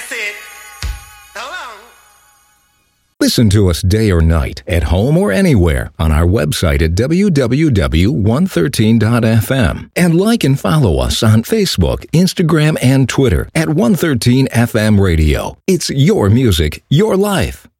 said, so long. Listen to us day or night, at home or anywhere, on our website at www.113.fm. And like and follow us on Facebook, Instagram, and Twitter at 113 FM Radio. It's your music, your life.